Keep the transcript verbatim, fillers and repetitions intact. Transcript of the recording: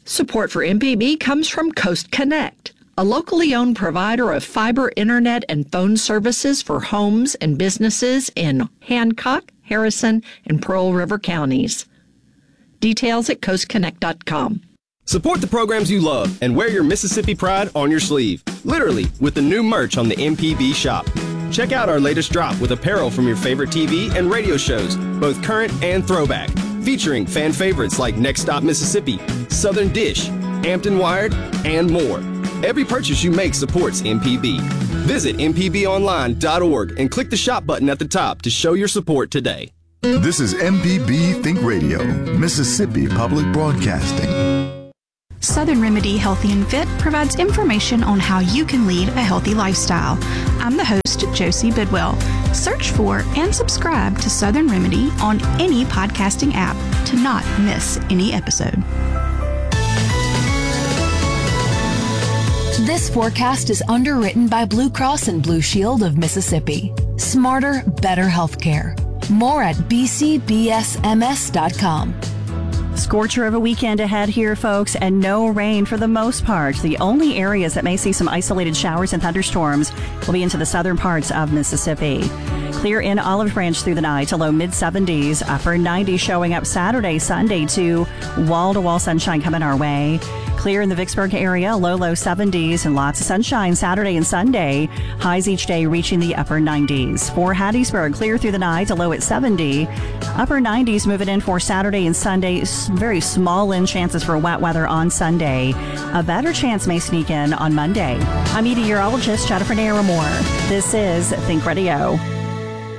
Support for M P B comes from Coast Connect, a locally owned provider of fiber internet and phone services for homes and businesses in Hancock, Harrison, and Pearl River counties. Details at coast connect dot com. Support the programs you love and wear your Mississippi pride on your sleeve, literally, with the new merch on the M P B shop. Check out our latest drop with apparel from your favorite T V and radio shows, both current and throwback, featuring fan favorites like Next Stop Mississippi, Southern Dish, Hampton Wired, and more. Every purchase you make supports M P B. Visit m p b online dot org and click the shop button at the top to show your support today. This is M P B Think Radio, Mississippi Public Broadcasting. Southern Remedy Healthy and Fit provides information on how you can lead a healthy lifestyle. I'm the host, Josie Bidwell. Search for and subscribe to Southern Remedy on any podcasting app to not miss any episode. This forecast is underwritten by Blue Cross and Blue Shield of Mississippi. Smarter, better healthcare. More at b c b s m s dot com. Scorcher of a weekend ahead here, folks, and no rain for the most part. The only areas that may see some isolated showers and thunderstorms will be into the southern parts of Mississippi. Clear in Olive Branch through the night to low mid seventies, upper nineties showing up Saturday, Sunday to wall-to-wall sunshine coming our way. Clear in the Vicksburg area, low, low seventies, and lots of sunshine Saturday and Sunday. Highs each day reaching the upper nineties. For Hattiesburg, clear through the night, a low at seventy. Upper nineties moving in for Saturday and Sunday. Very small in chances for wet weather on Sunday. A better chance may sneak in on Monday. I'm meteorologist Jennifer Naramore. This is Think Radio.